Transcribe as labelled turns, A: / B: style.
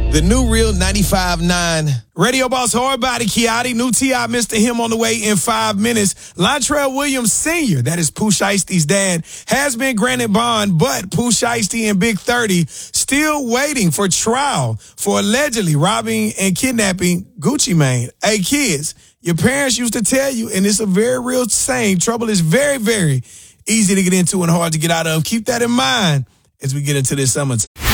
A: The new Real 95.9. Radio boss hard body Kiati. New T.I. Mr. Him on the way in 5 minutes. Lontrell Williams Sr., that is Pooh Shiesty's dad, has been granted bond, but Pooh Shiesty and Big 30 still waiting for trial for allegedly robbing and kidnapping Gucci Mane. Hey, kids, your parents used to tell you, and it's a very real saying, trouble is very, very easy to get into and hard to get out of. Keep that in mind as we get into this summer.